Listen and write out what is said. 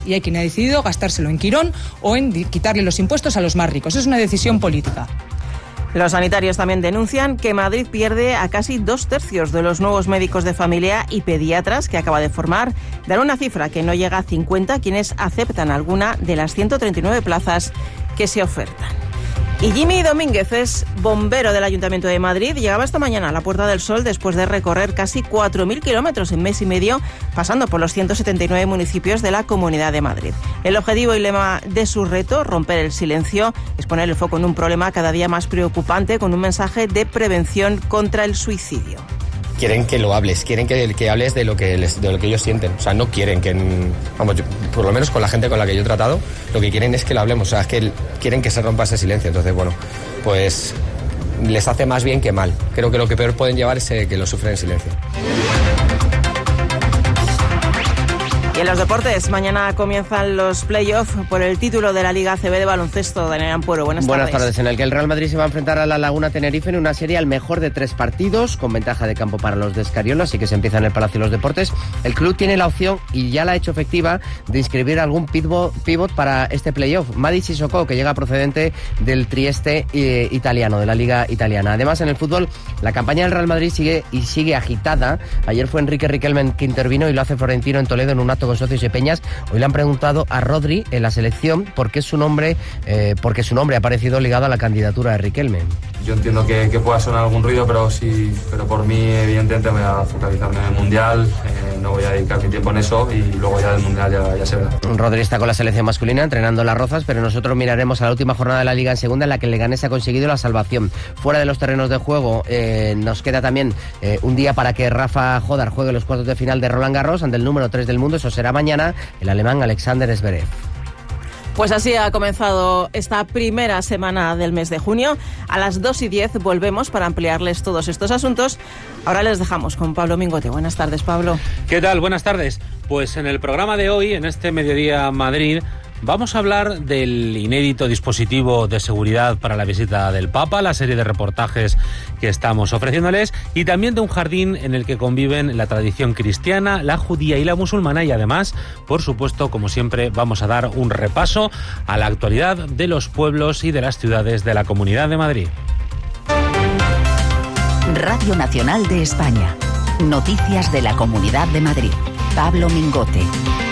Y hay quien ha decidido gastárselo en Quirón o en quitarle los impuestos a los más ricos. Es una decisión política. Los sanitarios también denuncian que Madrid pierde a casi 2/3 de los nuevos médicos de familia y pediatras que acaba de formar. Dan una cifra que no llega a 50 quienes aceptan alguna de las 139 plazas que se ofertan. Y Jimmy Domínguez es bombero del Ayuntamiento de Madrid. Llegaba esta mañana a la Puerta del Sol después de recorrer casi 4.000 kilómetros en mes y medio, pasando por los 179 municipios de la Comunidad de Madrid. El objetivo y lema de su reto, romper el silencio, es poner el foco en un problema cada día más preocupante con un mensaje de prevención contra el suicidio. Quieren que lo hables, quieren que hables de lo que ellos sienten. O sea, no quieren que, por lo menos con la gente con la que yo he tratado, lo que quieren es que lo hablemos. O sea, es que quieren que se rompa ese silencio. Entonces, bueno, pues les hace más bien que mal. Creo que lo que peor pueden llevar es que lo sufren en silencio. Y en los deportes, mañana comienzan los playoffs por el título de la Liga ACB de baloncesto. Daniel Ampuero, buenas tardes. En el que el Real Madrid se va a enfrentar a la Laguna Tenerife en una serie al mejor de 3 partidos, con ventaja de campo para los de Escariola, así que se empieza en el Palacio de los Deportes. El club tiene la opción, y ya la ha hecho efectiva, de inscribir algún pívot para este playoff. Mady Sissoko, que llega procedente del Trieste italiano, de la Liga italiana. Además, en el fútbol, la campaña del Real Madrid sigue agitada. Ayer fue Enrique Riquelme que intervino y lo hace Florentino en Toledo en un acto con socios y peñas. Hoy le han preguntado a Rodri en la selección porque su nombre ha aparecido ligado a la candidatura de Riquelme. Yo entiendo que pueda sonar algún ruido, pero por mí evidentemente voy a focalizarme en el Mundial, no voy a dedicar mi tiempo en eso y luego ya del Mundial ya se verá. Rodri está con la selección masculina entrenando las Rozas, pero nosotros miraremos a la última jornada de la Liga en segunda, en la que el Leganés ha conseguido la salvación. Fuera de los terrenos de juego, nos queda también un día para que Rafa Jodar juegue los cuartos de final de Roland Garros ante el número 3 del mundo. Eso será mañana, el alemán Alexander Zverev. Pues así ha comenzado esta primera semana del mes de junio. A las 2:10 volvemos para ampliarles todos estos asuntos. Ahora les dejamos con Pablo Mingote. Buenas tardes, Pablo. ¿Qué tal? Buenas tardes. Pues en el programa de hoy, en este Mediodía Madrid, vamos a hablar del inédito dispositivo de seguridad para la visita del Papa, la serie de reportajes que estamos ofreciéndoles, y también de un jardín en el que conviven la tradición cristiana, la judía y la musulmana, y además, por supuesto, como siempre, vamos a dar un repaso a la actualidad de los pueblos y de las ciudades de la Comunidad de Madrid. Radio Nacional de España. Noticias de la Comunidad de Madrid. Pablo Mingote.